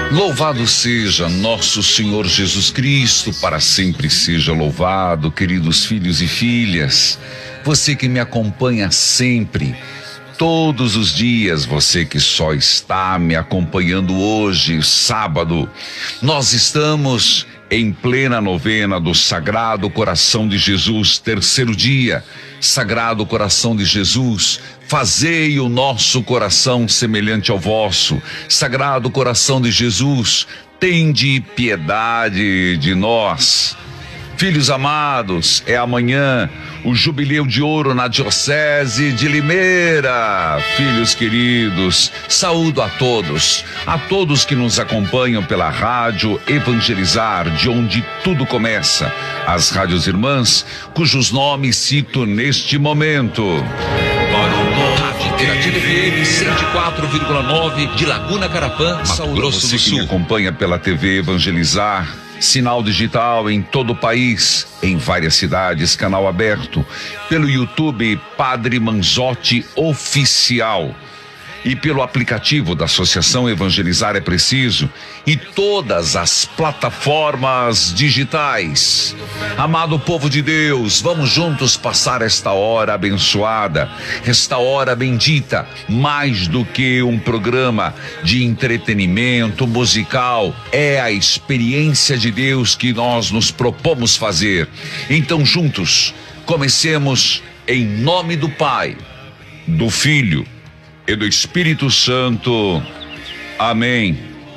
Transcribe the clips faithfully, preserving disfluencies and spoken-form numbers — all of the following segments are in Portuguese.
Louvado seja nosso Senhor Jesus Cristo, para sempre seja louvado, queridos filhos e filhas. Você que me acompanha sempre, todos os dias, você que só está me acompanhando hoje, sábado, nós estamos em plena novena do Sagrado Coração de Jesus, terceiro dia. Sagrado Coração de Jesus, fazei o nosso coração semelhante ao vosso. Sagrado Coração de Jesus, tende piedade de nós. Filhos amados, é amanhã o jubileu de ouro na Diocese de Limeira. Filhos queridos, saúdo a todos, a todos que nos acompanham pela rádio Evangelizar, de onde tudo começa, as rádios irmãs, cujos nomes cito neste momento. Interativa F M cento e quatro vírgula nove de Laguna Carapã, Mato Grosso do Sul. Me acompanha pela T V Evangelizar, sinal digital em todo o país, em várias cidades, canal aberto, pelo YouTube Padre Manzotti Oficial e pelo aplicativo da Associação Evangelizar é Preciso e todas as plataformas digitais. Amado povo de Deus, vamos juntos passar esta hora abençoada, esta hora bendita, mais do que um programa de entretenimento musical, é a experiência de Deus que nós nos propomos fazer. Então juntos, comecemos em nome do Pai, do Filho e do Espírito Santo. Amém.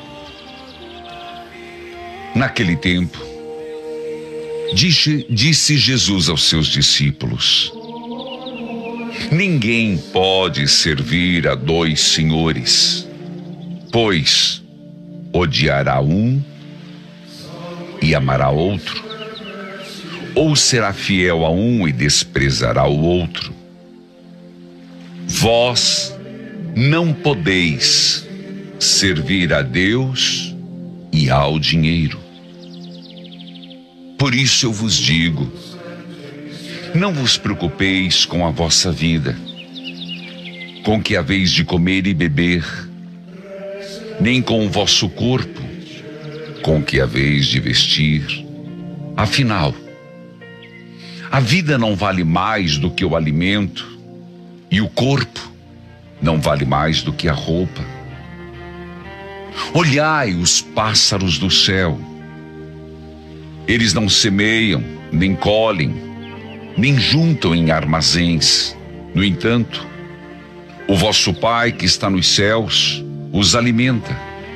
Naquele tempo, disse, disse Jesus aos seus discípulos: ninguém pode servir a dois senhores, pois odiará um e amará outro, ou será fiel a um e desprezará o outro. Vós não podeis servir a Deus e ao dinheiro. Por isso eu vos digo, não vos preocupeis com a vossa vida, com que haveis de comer e beber, nem com o vosso corpo, com que haveis de vestir. Afinal, a vida não vale mais do que o alimento, e o corpo não vale mais do que a roupa. Olhai os pássaros do céu. Eles não semeiam, nem colhem, nem juntam em armazéns. No entanto, o vosso Pai que está nos céus os alimenta.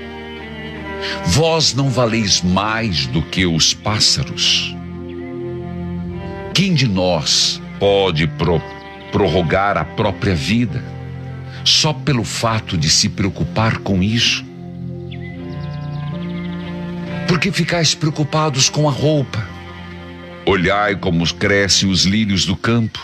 Vós não valeis mais do que os pássaros. Quem de nós pode pro, prorrogar a própria vida só pelo fato de se preocupar com isso? Por que ficais preocupados com a roupa? Olhai como crescem os lírios do campo.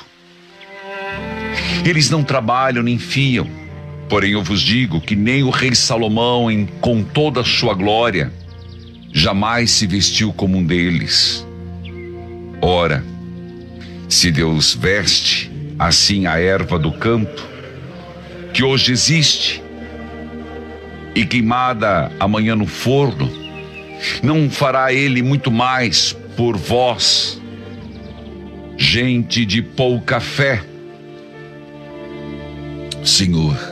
Eles não trabalham nem fiam, porém eu vos digo que nem o rei Salomão, em, com toda a sua glória, jamais se vestiu como um deles. Ora, se Deus veste assim a erva do campo, que hoje existe e queimada amanhã no forno, não fará ele muito mais por vós, gente de pouca fé? Senhor,